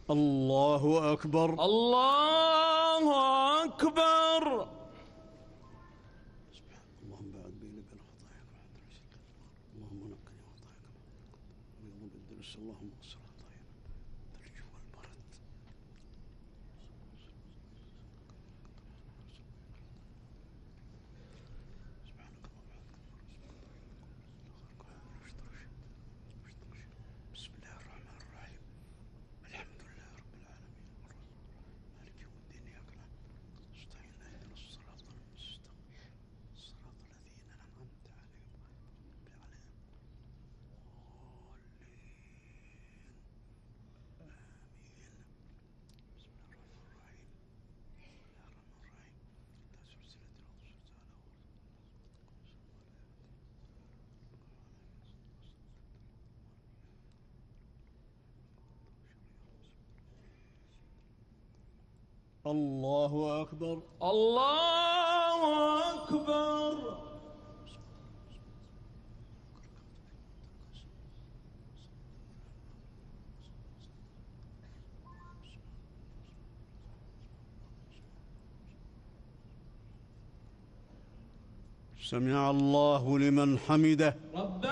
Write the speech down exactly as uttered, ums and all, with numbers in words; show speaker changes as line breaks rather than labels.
الله أكبر.
الله أكبر.
اللهم بعد بيني وبين خطاياك، اللهم نقني خطاياك ويوم بالدرس، اللهم اغفر خطايانا بالثلج والبرد. بسم الله الرحمن الرحيم، الحمد لله رب العالمين، مالك يوم الدين، إياك نعبد ونستعين، اهدنا الصراط المستقيم صراط الذين أنعمت عليهم غير المغضوب عليهم الضالين آمين. بسم الله الرحمن الرحيم، بسم الله الرحمن الرحيم، لا سلسلة الأرض سلسلة الله أكبر.
الله أكبر.
سمع الله لمن حمده.
ربنا